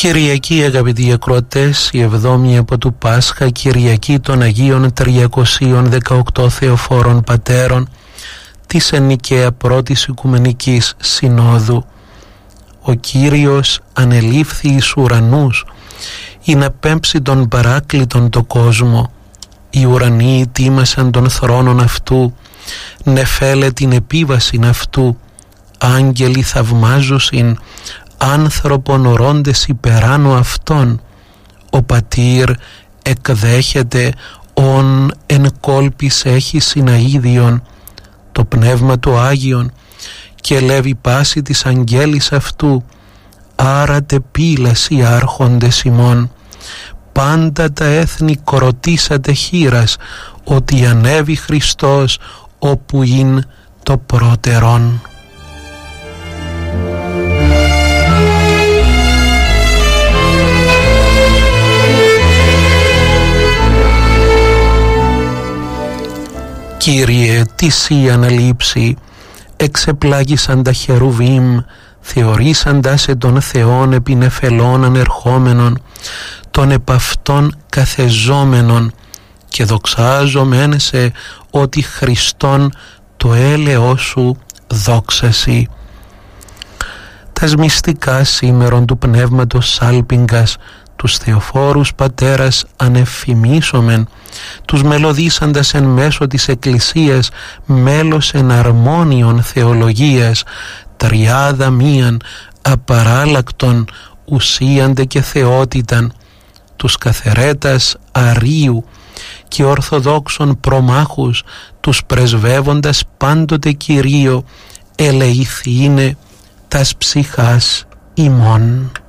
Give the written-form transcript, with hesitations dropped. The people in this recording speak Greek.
Κυριακή, αγαπητοί ακροατές, η 7η από του Πάσχα, Κυριακή των Αγίων 318 Θεοφόρων Πατέρων της Ενικαία Πρώτης Οικουμενικής Συνόδου. Ο Κύριος ανελήφθη εις ουρανούς ή να πέμψει τον παράκλητον το κόσμο. Οι ουρανοί τίμασαν τον θρόνον αυτού, νεφέλε την επίβασιν αυτού. Άγγελοι θαυμάζουσιν, άνθρωπον ορώντες υπεράνω αυτόν. Ο Πατήρ εκδέχεται ον εν κόλπης έχει συναΐδιον. Το Πνεύμα του Άγιον και ελεύει πάση της αγγέλης αυτού. Άρατε πύλας οι άρχοντες ημών. Πάντα τα έθνη κορωτήσατε χείρας, ότι ανέβη Χριστός όπου ειν το πρώτερον. Κύριε, τι σύ αναλήψει, εξεπλάγησαν τα χερουβίμ, θεωρήσαντας τον Θεόν επί νεφελών ανερχόμενον, των επαυτών καθεζόμενων, και δοξάζομεν σε ότι Χριστόν το έλεος σου δόξασι. Τας μυστικά σήμερον του Πνεύματος σάλπιγγας, τους Θεοφόρους Πατέρας ανεφημίσομεν, τους μελωδήσαντας εν μέσω της Εκκλησίας μέλος εν αρμόνιον θεολογίας, τριάδα μίαν απαράλλακτον ουσίαντε και θεότηταν, τους καθερέτας αρίου και ορθοδόξων προμάχους, τους πρεσβεύοντας πάντοτε Κυρίω, ελεηθήνε τας ψυχάς ημών.